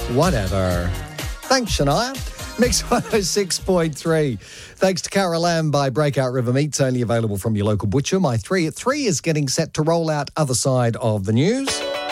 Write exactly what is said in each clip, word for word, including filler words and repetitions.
Whatever. Thanks, Shania. Mix one oh six point three. Thanks to Carol Lamb by Breakout River Meats, only available from your local butcher. My three at three is getting set to roll out other side of the news.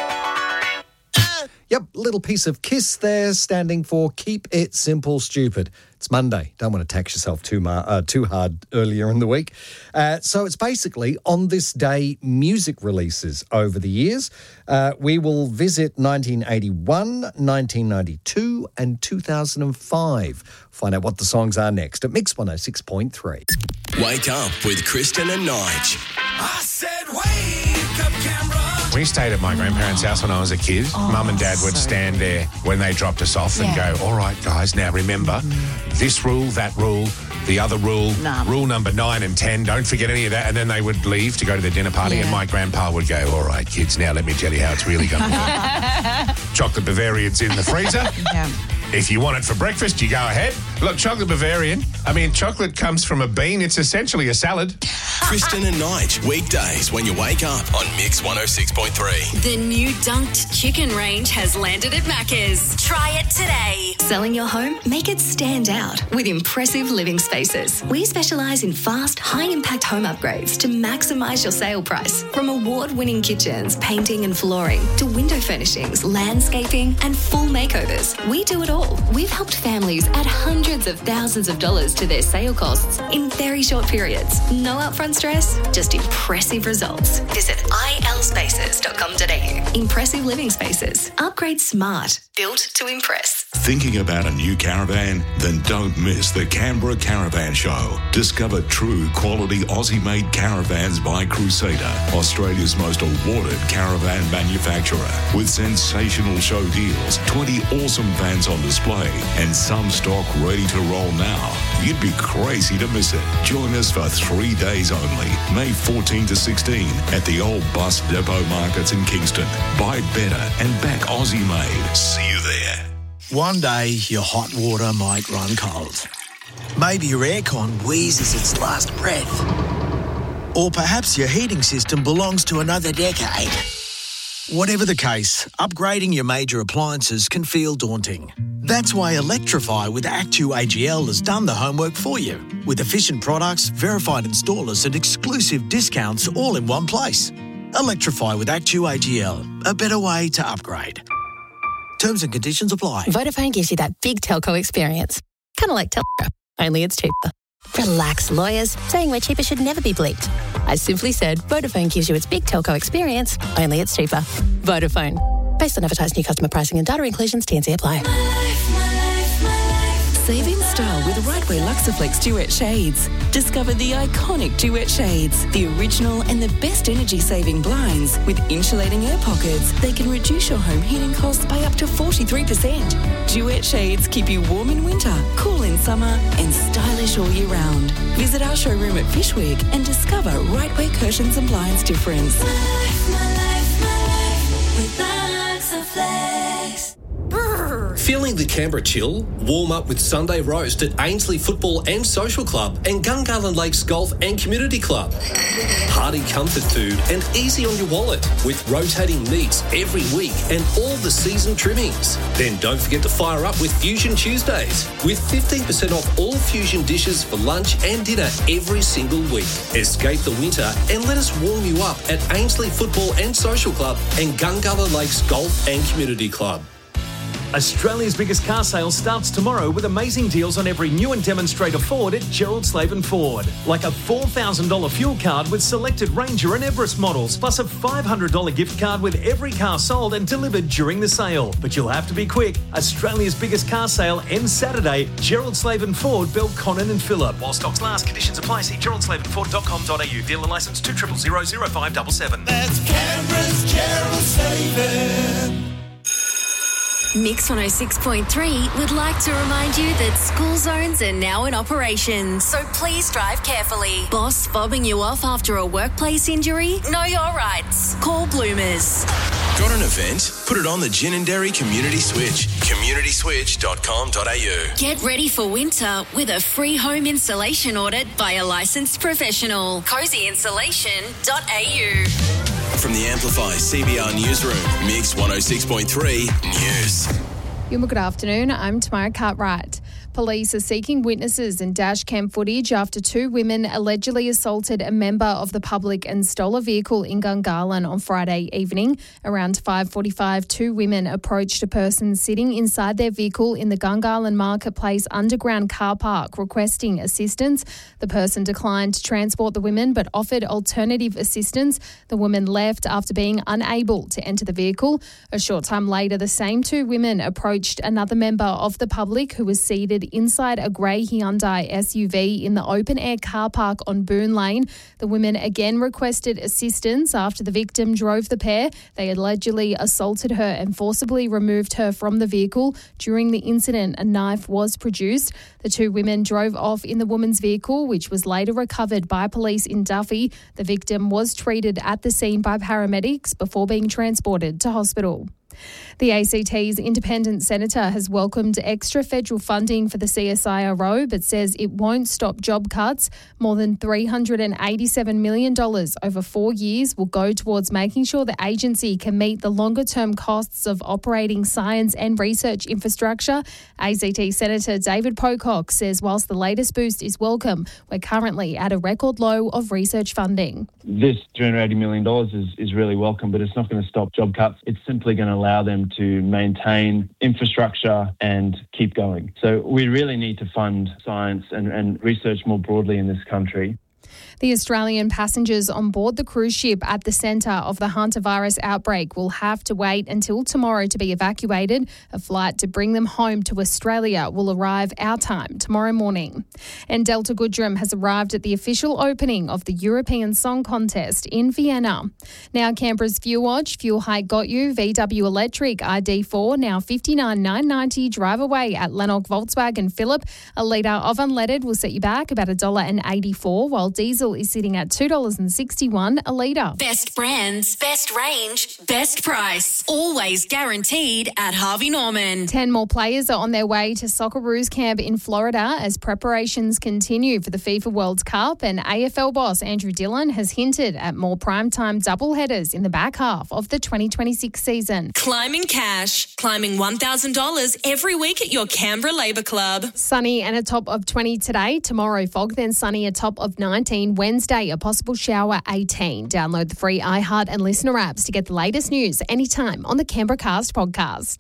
Yep, little piece of KISS there, standing for Keep It Simple Stupid. It's Monday. Don't want to tax yourself too ma- uh, too hard earlier in the week. Uh, so it's basically on this day music releases over the years. Uh, we will visit nineteen eighty-one, nineteen ninety-two and two thousand five. Find out what the songs are next at Mix one oh six point three. Wake up with Kristen and Nige. I said wake up, Canberra. We stayed at my grandparents' house when I was a kid. Oh, Mum and Dad would so stand there when they dropped us off and Yeah. go, all right, guys, now remember this rule, that rule, the other rule, Nah. rule number nine and ten, don't forget any of that. And then they would leave to go to their dinner party Yeah. and my grandpa would go, all right, kids, now let me tell you how it's really going to work. Chocolate Bavarian's in the freezer. Yeah. If you want it for breakfast, you go ahead. Look, chocolate Bavarian, I mean, chocolate comes from a bean. It's essentially a salad. Kristen and Nige, weekdays when you wake up on Mix one oh six point three. The new Dunked chicken range has landed at Macca's. Try it today. Selling your home? Make it stand out with impressive living spaces. We specialise in fast, high-impact home upgrades to maximise your sale price. From award-winning kitchens, painting and flooring, to window furnishings, landscaping and full makeovers. We do it all. We've helped families add hundreds of thousands of dollars to their sale costs in very short periods. No upfront stress, just impressive results. Visit I L spaces dot com dot a u. Impressive living spaces. Upgrade smart. Built to impress. Thinking about a new caravan? Then don't miss the Canberra Caravan Show. Discover true quality Aussie-made caravans by Crusader, Australia's most awarded caravan manufacturer. With sensational show deals, twenty awesome vans on display, and some stock ready to roll now. You'd be crazy to miss it. Join us for three days only, May fourteenth to sixteenth, at the Old Bus Depot Markets in Kingston. Buy better and back Aussie-made. See you there. One day, your hot water might run cold. Maybe your aircon wheezes its last breath. Or perhaps your heating system belongs to another decade. Whatever the case, upgrading your major appliances can feel daunting. That's why Electrify with Actu A G L has done the homework for you. With efficient products, verified installers and exclusive discounts all in one place. Electrify with Actu A G L, a better way to upgrade. Terms and conditions apply. Vodafone gives you that big telco experience. Kind of like Telstra, only it's cheaper. Relax, lawyers. Saying we're cheaper should never be bleeped. I simply said Vodafone gives you its big telco experience, only it's cheaper. Vodafone. Based on advertised new customer pricing and data inclusions, T and C apply. Save in style with Right Way Luxaflex Duet Shades. Discover the iconic Duet Shades, the original and the best energy-saving blinds with insulating air pockets. They can reduce your home heating costs by up to forty-three percent. Duet Shades keep you warm in winter, cool in summer and stylish all year round. Visit our showroom at Fishwick and discover Right Way Curtains and Blinds difference. My life, my life, my life with Luxaflex. Feeling the Canberra chill? Warm up with Sunday Roast at Ainsley Football and Social Club and Gungahlin Lakes Golf and Community Club. Hearty comfort food and easy on your wallet with rotating meats every week and all the season trimmings. Then don't forget to fire up with Fusion Tuesdays with fifteen percent off all Fusion dishes for lunch and dinner every single week. Escape the winter and let us warm you up at Ainsley Football and Social Club and Gungahlin Lakes Golf and Community Club. Australia's biggest car sale starts tomorrow with amazing deals on every new and demonstrator Ford at Gerald Slaven Ford. Like a four thousand dollars fuel card with selected Ranger and Everest models, plus a five hundred dollars gift card with every car sold and delivered during the sale. But you'll have to be quick. Australia's biggest car sale ends Saturday. Gerald Slaven Ford, Belconnen and Phillip. While stocks last, conditions apply. See gerald slaven ford dot com dot a u. Dealer licence two zero zero zero five seven seven. That's Canberra's Gerald Slaven. Mix one oh six point three would like to remind you that school zones are now in operation, so please drive carefully. Boss fobbing you off after a workplace injury? Know your rights. Call Bloomers. Got an event? Put it on the Gin and Dairy Community Switch. community switch dot com dot a u. Get ready for winter with a free home installation audit by a licensed professional. cozy insulation dot a u. From the Amplify C B R Newsroom, Mix one oh six point three News. Yuma, good afternoon. I'm Tamara Cartwright. Police are seeking witnesses and dash cam footage after two women allegedly assaulted a member of the public and stole a vehicle in Gungahlin on Friday evening. Around five forty-five, two women approached a person sitting inside their vehicle in the Gungahlin Marketplace underground car park requesting assistance. The person declined to transport the women but offered alternative assistance. The woman left after being unable to enter the vehicle. A short time later, the same two women approached another member of the public who was seated inside a grey Hyundai S U V in the open-air car park on Boone Lane. The women again requested assistance after the victim drove the pair. They allegedly assaulted her and forcibly removed her from the vehicle. During the incident, a knife was produced. The two women drove off in the woman's vehicle, which was later recovered by police in Duffy. The victim was treated at the scene by paramedics before being transported to hospital. The A C T's independent senator has welcomed extra federal funding for the C S I R O but says it won't stop job cuts. More than three hundred eighty-seven million dollars over four years will go towards making sure the agency can meet the longer-term costs of operating science and research infrastructure. A C T Senator David Pocock says whilst the latest boost is welcome, we're currently at a record low of research funding. This three hundred eighty million dollars is, is really welcome, but it's not going to stop job cuts. It's simply going to allow them to maintain infrastructure and keep going. So we really need to fund science and, and research more broadly in this country. The Australian passengers on board the cruise ship at the centre of the hantavirus outbreak will have to wait until tomorrow to be evacuated. A flight to bring them home to Australia will arrive our time tomorrow morning. And Delta Goodrem has arrived at the official opening of the European Song Contest in Vienna. Now Canberra's Fuel Watch, fuel hike got you, V W Electric I D four, now fifty-nine thousand nine hundred ninety, drive away at Lennox Volkswagen Phillip. A litre of unleaded will set you back about one dollar eighty-four, while diesel is sitting at two dollars sixty-one a litre. Best brands, best range, best price. Always guaranteed at Harvey Norman. Ten more players are on their way to Socceroos camp in Florida as preparations continue for the FIFA World Cup, and A F L boss Andrew Dillon has hinted at more primetime doubleheaders in the back half of the twenty twenty-six season. Climbing cash, climbing one thousand dollars every week at your Canberra Labour Club. Sunny and a top of twenty today. Tomorrow fog, then sunny, a top of nineteen. Wednesday, a possible shower, eighteen. Download the free iHeart and Listener apps to get the latest news anytime on the Canberra Cast podcast.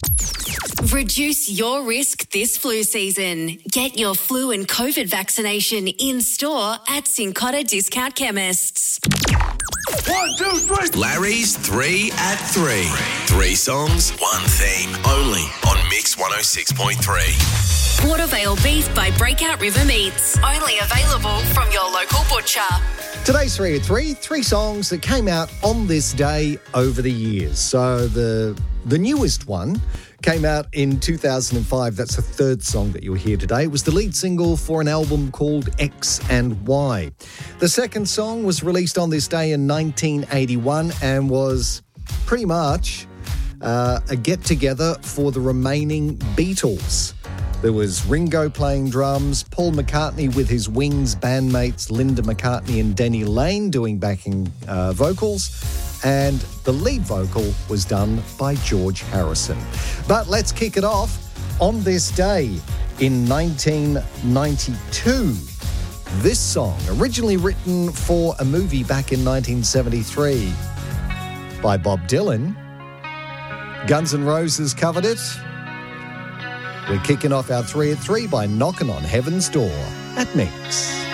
Reduce your risk this flu season. Get your flu and COVID vaccination in store at Cincotta Discount Chemists. One, two, three. Larry's Three at Three. Three songs, one theme. Only on Mix one oh six point three. Watervale beef by Breakout River Meats. Only available from your local butcher. Today's Three at Three, three songs that came out on this day over the years. So the the newest one came out in two thousand five. That's the third song that you'll hear today. It was the lead single for an album called X and Y. The second song was released on this day in nineteen eighty-one and was pretty much uh, a get-together for the remaining Beatles. There was Ringo playing drums, Paul McCartney with his Wings bandmates Linda McCartney and Denny Lane doing backing uh, vocals, and the lead vocal was done by George Harrison. But let's kick it off on this day in nineteen ninety-two. This song, originally written for a movie back in nineteen seventy-three by Bob Dylan. Guns N' Roses covered it. We're kicking off our three at three by Knocking on Heaven's Door at Mix.